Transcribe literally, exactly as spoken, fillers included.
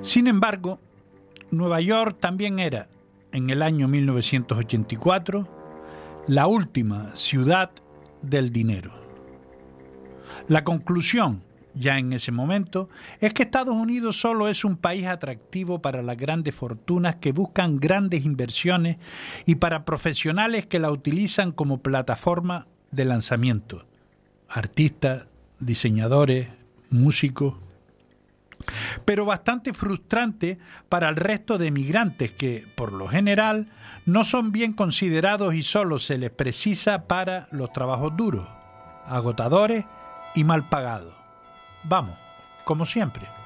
Sin embargo, Nueva York también era, en el año mil novecientos ochenta y cuatro, la última ciudad del dinero. La conclusión, ya en ese momento, es que Estados Unidos solo es un país atractivo para las grandes fortunas que buscan grandes inversiones y para profesionales que la utilizan como plataforma de lanzamiento. Artistas, diseñadores, músicos. Pero bastante frustrante para el resto de emigrantes que, por lo general, no son bien considerados y solo se les precisa para los trabajos duros, agotadores y mal pagados. Vamos, como siempre.